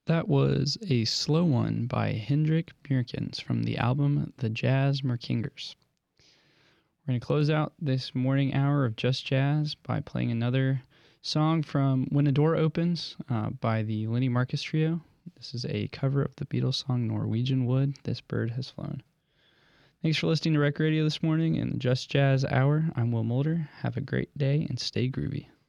That was a slow one by Hendrik Bjerkens from the album The Jazz Merkingers. We're going to close out this morning hour of Just Jazz by playing another song from When a Door Opens by the Lenny Marcus Trio. This is a cover of the Beatles song Norwegian Wood, This Bird Has Flown. Thanks for listening to Rec Radio this morning in the Just Jazz Hour. I'm Will Mulder. Have a great day and stay groovy.